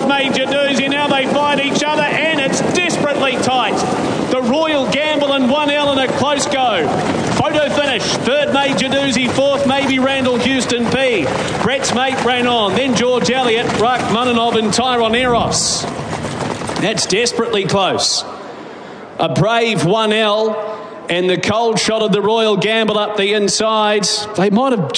Major Doozy. Now they find each other, and it's desperately tight. The Royal Gamble and 1L in a close go. Photo finish. Third Major Doozy. Fourth maybe Randall Houston P. Brett's mate ran on. Then George Elliott, Rachmaninoff and Tyron Eros. That's desperately close. A brave 1L and the cold shot of the Royal Gamble up the inside. They might have